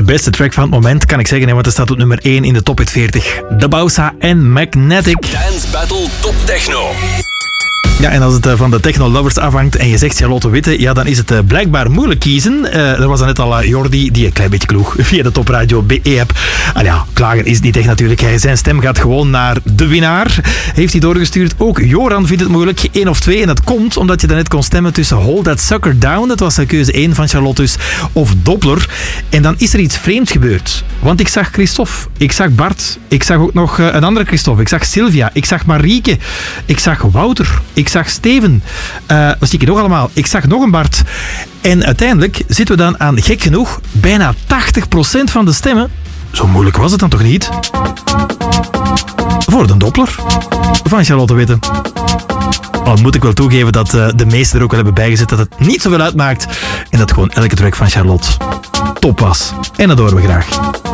beste track van het moment, kan ik zeggen, want het staat op nummer 1 in de Top Hit 40. De Bausa en Magnetic. Dance Battle Top Techno. Ja, en als het van de techno-lovers afhangt en je zegt Charlotte Witte, ja, dan is het blijkbaar moeilijk kiezen. Er was dan net al Jordi, die een klein beetje kloeg via de Topradio BE-app. Ja, klagen is niet echt natuurlijk. Zijn stem gaat gewoon naar de winnaar. Heeft hij doorgestuurd. Ook Joran vindt het moeilijk. 1 of 2. En dat komt omdat je daarnet kon stemmen tussen Hold That Sucker Down, dat was keuze 1 van Charlotte dus, of Doppler. En dan is er iets vreemds gebeurd. Want ik zag Christophe, ik zag Bart, ik zag ook nog een andere Christophe, ik zag Sylvia, ik zag Marieke, ik zag Wouter, ik zag Steven. Wat zie ik nog allemaal? Ik zag nog een Bart. En uiteindelijk zitten we dan aan, gek genoeg, bijna 80% van de stemmen. Zo moeilijk was het dan toch niet? Voor de Doppler van Charlotte Witte. Al moet ik wel toegeven dat de meesten er ook wel hebben bijgezet dat het niet zoveel uitmaakt. En dat gewoon elke track van Charlotte top was. En dat horen we graag.